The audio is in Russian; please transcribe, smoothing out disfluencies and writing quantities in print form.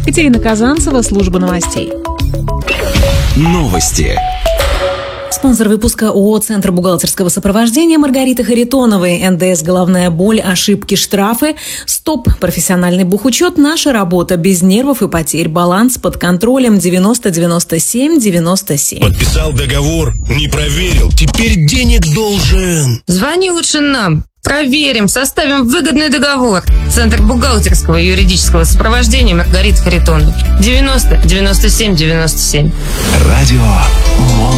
Катерина Казанцева, служба новостей. Новости. Спонсор выпуска ООО «Центр бухгалтерского сопровождения» Маргарита Харитоновой. НДС «Головная боль», ошибки, штрафы. Стоп. Профессиональный бухучет. Наша работа. Без нервов и потерь. Баланс под контролем. 90 97 97. Подписал договор, не проверил. Теперь денег должен. Звони лучше нам. Проверим, составим выгодный договор. Центр бухгалтерского и юридического сопровождения Маргарита Харитоновой. 90 97 97. Радио